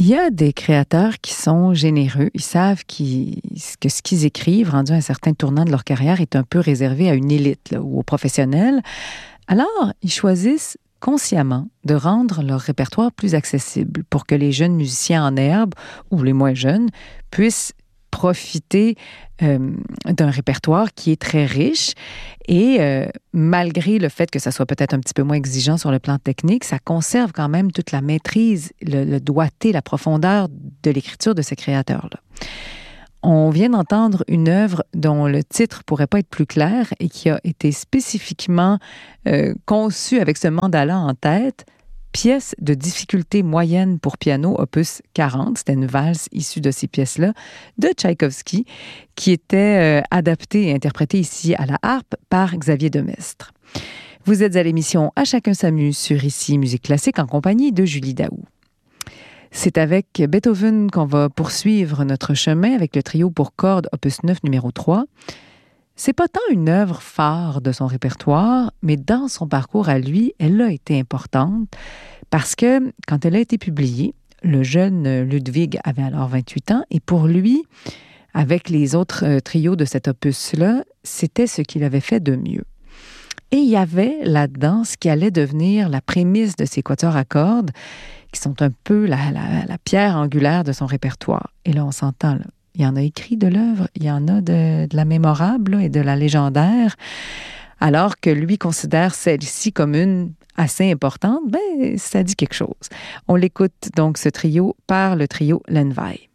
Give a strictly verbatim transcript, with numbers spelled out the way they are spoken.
Il y a des créateurs qui sont généreux. Ils savent qu'ils, que ce qu'ils écrivent, rendu à un certain tournant de leur carrière, est un peu réservé à une élite là, ou aux professionnels. Alors, ils choisissent consciemment de rendre leur répertoire plus accessible pour que les jeunes musiciens en herbe ou les moins jeunes puissent profiter euh, d'un répertoire qui est très riche et euh, malgré le fait que ça soit peut-être un petit peu moins exigeant sur le plan technique, ça conserve quand même toute la maîtrise, le, le doigté, la profondeur de l'écriture de ces créateurs-là. On vient d'entendre une œuvre dont le titre pourrait pas être plus clair et qui a été spécifiquement euh, conçue avec ce mandat-là en tête. Pièce de difficulté moyenne pour piano, opus quarante. C'était une valse issue de ces pièces-là de Tchaïkovski qui était euh, adaptée et interprétée ici à la harpe par Xavier Demestre. Vous êtes à l'émission À chacun s'amuse sur Ici Musique Classique en compagnie de Julie Daou. C'est avec Beethoven qu'on va poursuivre notre chemin avec le trio pour cordes opus neuf numéro trois. C'est pas tant une œuvre phare de son répertoire, mais dans son parcours à lui, elle a été importante parce que quand elle a été publiée, le jeune Ludwig avait alors vingt-huit ans et pour lui, avec les autres trios de cet opus-là, c'était ce qu'il avait fait de mieux. Et il y avait là-dedans ce qui allait devenir la prémisse de ses quatuors à cordes, qui sont un peu la, la, la pierre angulaire de son répertoire. Et là, on s'entend, là. Il y en a écrit de l'œuvre, il y en a de, de la mémorable là, et de la légendaire, alors que lui considère celle-ci comme une assez importante, ben, ça dit quelque chose. On l'écoute donc ce trio par le trio Lenvai.